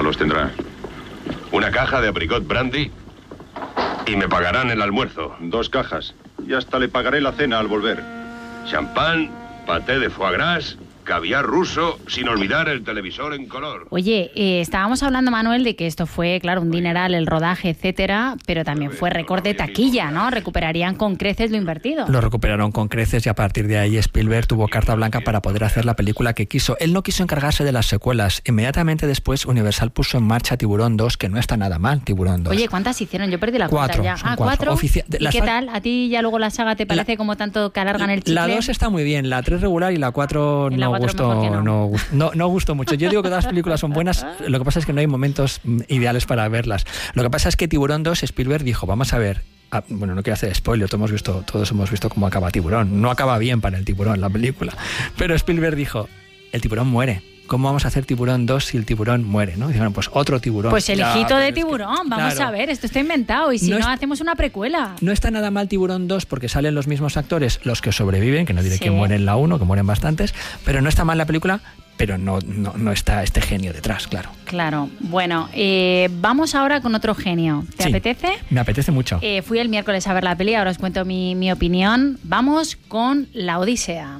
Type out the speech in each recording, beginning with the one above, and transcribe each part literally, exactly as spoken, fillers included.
los tendrá. Una caja de apricot brandy y me pagarán el almuerzo. Dos cajas. Y hasta le pagaré la cena al volver. Champán, paté de foie gras, caviar ruso, sin olvidar el televisor en color. Oye, eh, estábamos hablando, Manuel, de que esto fue, claro, un dineral, el rodaje, etcétera, pero también fue récord de taquilla, ¿no? Recuperarían con creces lo invertido. Lo recuperaron con creces y a partir de ahí Spielberg tuvo carta blanca para poder hacer la película que quiso. Él no quiso encargarse de las secuelas. Inmediatamente después Universal puso en marcha Tiburón dos, que no está nada mal, Tiburón dos. Oye, ¿cuántas hicieron? Yo perdí la cuatro, cuenta ya. son Ah, cuatro. ¿cuatro? Ofici- ¿Y qué tal? ¿A ti ya luego la saga te parece la, como tanto que alargan el chicle? La dos está muy bien, la tres regular y la cuatro no cuatro gustó, no. No, no, no gustó mucho. Yo digo que todas las películas son buenas, lo que pasa es que no hay momentos ideales para verlas. Lo que pasa es que Tiburón dos, Spielberg dijo, vamos a ver, ah, bueno, no quiero hacer spoiler, todos hemos visto, todos hemos visto cómo acaba Tiburón. No acaba bien para el tiburón la película, pero Spielberg dijo, el tiburón muere. ¿Cómo vamos a hacer Tiburón dos si el tiburón muere? ¿No? Dijeron, pues otro tiburón. Pues el hijito ya, de Tiburón, que, vamos claro. a ver, esto está inventado y si no, no es, hacemos una precuela. No está nada mal Tiburón dos porque salen los mismos actores, los que sobreviven, que no diré sí. que mueren en la uno, que mueren bastantes, pero no está mal la película, pero no, no, no está este genio detrás, claro. Claro, bueno, eh, vamos ahora con otro genio. ¿Te sí, apetece? Me apetece mucho. Eh, fui el miércoles a ver la peli, ahora os cuento mi, mi opinión. Vamos con La Odisea.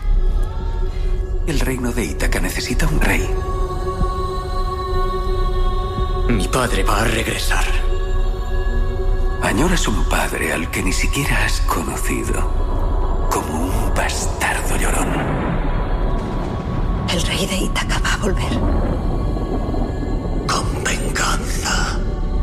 El reino de Ítaca necesita un rey. Mi padre va a regresar. Añoras un padre al que ni siquiera has conocido, como un bastardo llorón. El rey de Ítaca va a volver. Con venganza.